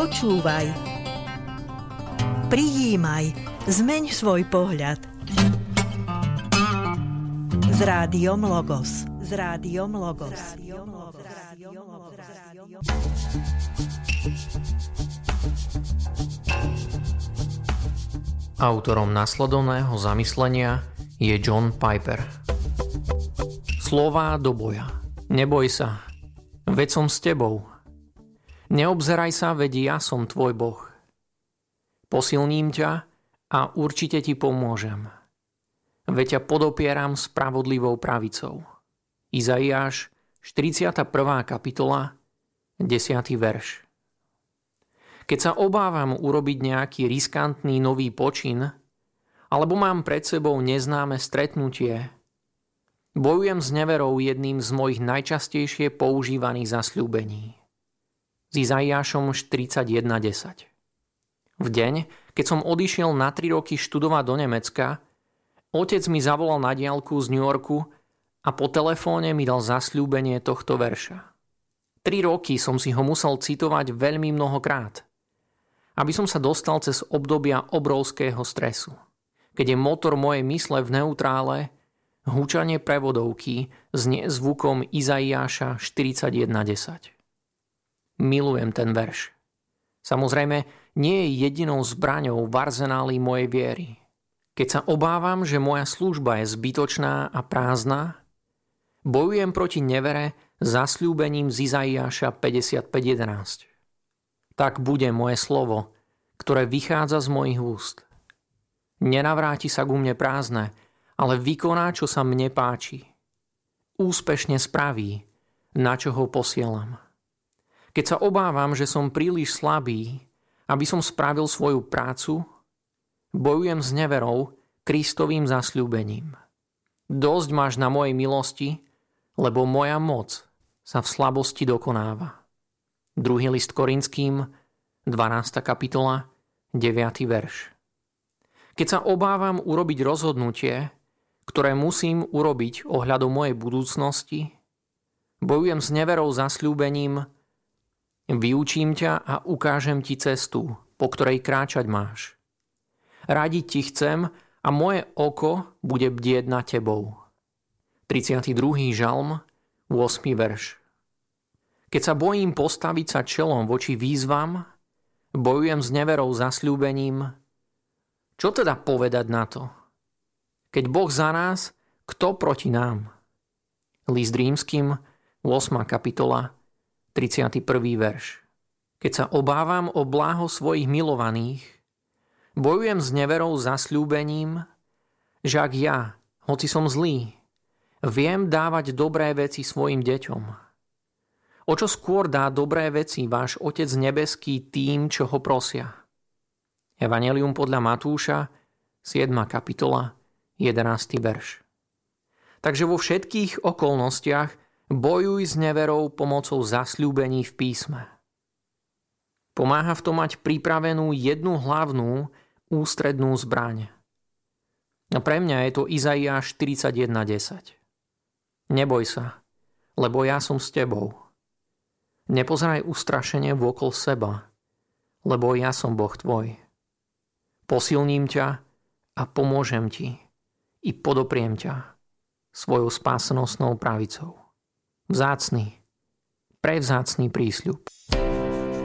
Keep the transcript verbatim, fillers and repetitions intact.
Počúvaj. Prijímaj. Zmeň svoj pohľad. S rádiom Logos. S rádiom Logos. Autorom nasledovného zamyslenia je John Piper. Slová do boja. Neboj sa, veď som s tebou. Neobzeraj sa, veď ja som tvoj Boh. Posilním ťa a určite ti pomôžem. Veď ťa podopieram spravodlivou pravicou. Izaiáš, štyridsiata prvá kapitola, desiaty verš. Keď sa obávam urobiť nejaký riskantný nový počin, alebo mám pred sebou neznáme stretnutie, bojujem s neverou jedným z mojich najčastejšie používaných zasľúbení. S Izaiášom štyridsaťjeden desať. V deň, keď som odišiel na tri roky študovať do Nemecka, otec mi zavolal na diaľku z New Yorku a po telefóne mi dal zasľúbenie tohto verša. Tri roky som si ho musel citovať veľmi mnohokrát, aby som sa dostal cez obdobia obrovského stresu, keď je motor mojej mysle v neutrále, húčanie prevodovky znie zvukom Izaiáša štyridsaťjeden desať. Milujem ten verš. Samozrejme, nie je jedinou zbraňou v arzenáli mojej viery. Keď sa obávam, že moja služba je zbytočná a prázdna, bojujem proti nevere zasľúbením z Izaiáša päťdesiatpäť jedenásť. Tak bude moje slovo, ktoré vychádza z mojich úst. Nenavráti sa ku mne prázdne, ale vykoná, čo sa mne páči. Úspešne spraví, na čo ho posielam. Keď sa obávam, že som príliš slabý, aby som spravil svoju prácu, bojujem s neverou Kristovým zasľúbením. Dosť máš na mojej milosti, lebo moja moc sa v slabosti dokonáva. Druhý list Korinským, dvanásta kapitola, deviaty verš. Keď sa obávam urobiť rozhodnutie, ktoré musím urobiť ohľadom mojej budúcnosti, bojujem s neverou zasľúbením, vyučím ťa a ukážem ti cestu, po ktorej kráčať máš. Radiť ti chcem a moje oko bude bdieť nad tebou. tridsiaty druhý žalm, ôsmy verš. Keď sa bojím postaviť sa čelom voči výzvam, bojujem s neverou zasľúbením. Čo teda povedať na to? Keď Boh za nás, kto proti nám? List Rímskym, ôsma kapitola, tridsiaty prvý verš. Keď sa obávam o bláho svojich milovaných, bojujem s neverou zasľúbením, že ak ja, hoci som zlý, viem dávať dobré veci svojim deťom. O čo skôr dá dobré veci váš Otec nebeský tým, čo ho prosia. Evanjelium podľa Matúša, siedma kapitola, jedenásty verš. Takže vo všetkých okolnostiach bojuj s neverou pomocou zasľúbení v písme. Pomáha v tom mať pripravenú jednu hlavnú ústrednú zbraň. A pre mňa je to Izaiáš štyridsaťjeden desať. Neboj sa, lebo ja som s tebou. Nepozeraj ustrašenie vôkol seba, lebo ja som Boh tvoj. Posilním ťa a pomôžem ti i podopriem ťa svojou spásonosnou pravicou. Vzácny, prevzácny prísľub.